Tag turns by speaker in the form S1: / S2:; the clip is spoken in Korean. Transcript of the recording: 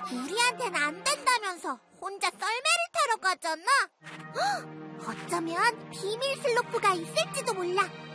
S1: 우리한텐 안 된다면서 혼자 썰매를 타러 가잖아. 어쩌면 비밀 슬로프가 있을지도 몰라.